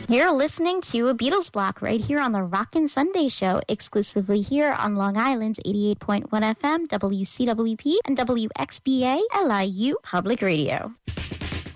You're listening to a Beatles block right here on the Rockin' Sunday Show, exclusively here on Long Island's 88.1 FM, WCWP, and WXBA LIU Public Radio.